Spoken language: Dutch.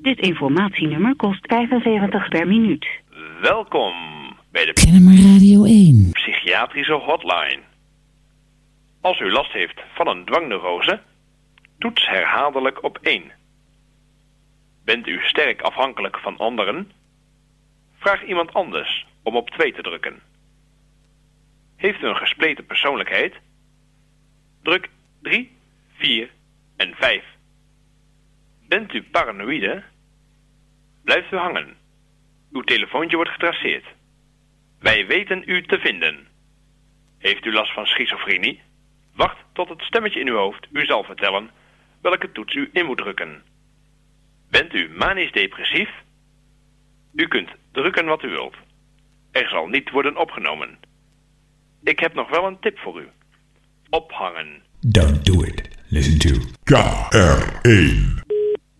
Dit informatienummer kost 75 per minuut. Welkom bij de Kennemer Radio 1. psychiatrische hotline. Als u last heeft van een dwangneurose, toets herhaaldelijk op 1. Bent u sterk afhankelijk van anderen? Vraag iemand anders om op 2 te drukken. Heeft u een gespleten persoonlijkheid? Druk 3, 4 en 5. Bent u paranoïde? Blijft u hangen. Uw telefoontje wordt getraceerd. Wij weten u te vinden. Heeft u last van schizofrenie? Wacht tot het stemmetje in uw hoofd u zal vertellen welke toets u in moet drukken. Bent u manisch-depressief? U kunt drukken wat u wilt. Er zal niet worden opgenomen. Ik heb nog wel een tip voor u. Ophangen. Don't do it. Listen to KR1.